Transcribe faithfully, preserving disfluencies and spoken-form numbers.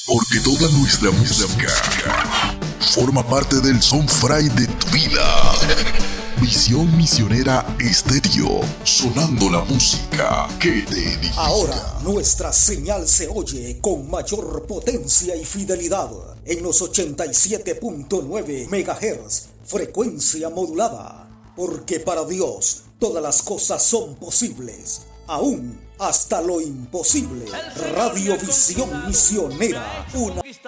Porque toda nuestra música forma parte del soundfry de tu vida. Visión Misionera Estéreo, sonando la música que te edifica. Ahora nuestra señal se oye con mayor potencia y fidelidad en los ochenta y siete punto nueve megahertz, frecuencia modulada. Porque para Dios todas las cosas son posibles, aún hasta lo imposible. Radio Visión Misionera, una